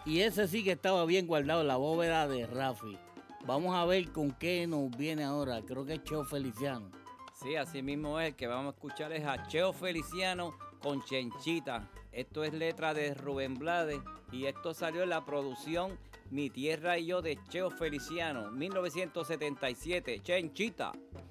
Y ese sí que estaba bien guardado en la bóveda de Rafi. Vamos a ver con qué nos viene ahora. Creo que es Cheo Feliciano. Sí, así mismo es. El que vamos a escuchar es a Cheo Feliciano con Chenchita. Esto es letra de Rubén Blades y esto salió en la producción Mi Tierra y Yo de Cheo Feliciano, 1977. Chenchita.